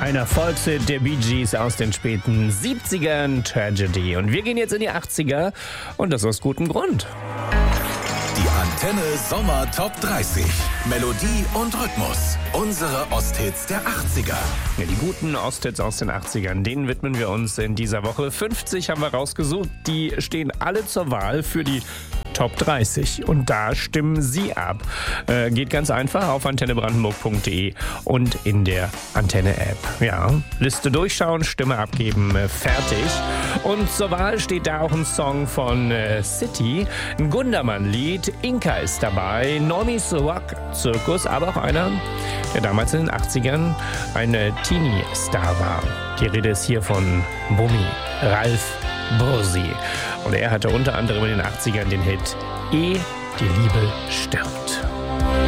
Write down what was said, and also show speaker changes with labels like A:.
A: Ein Erfolgshit der Bee Gees aus den späten 70ern, Tragedy. Und wir gehen jetzt in die 80er und das aus gutem Grund.
B: Die Antenne Sommer Top 30. Melodie und Rhythmus. Unsere Osthits der 80er.
A: Ja, die guten Osthits aus den 80ern, denen widmen wir uns in dieser Woche. 50 haben wir rausgesucht. Die stehen alle zur Wahl für die Top 30. Und da stimmen Sie ab. Geht ganz einfach auf antennebrandenburg.de und in der Antenne-App. Ja, Liste durchschauen, Stimme abgeben, fertig. Und zur Wahl steht da auch ein Song von City, ein Gundermann-Lied, Inka ist dabei, Normies Rock Zirkus, aber auch einer, der damals in den 80ern ein Teenie-Star war. Die Rede ist hier von Bummi, Ralf Bursi. Und er hatte unter anderem in den 80ern den Hit Ehe die Liebe stirbt.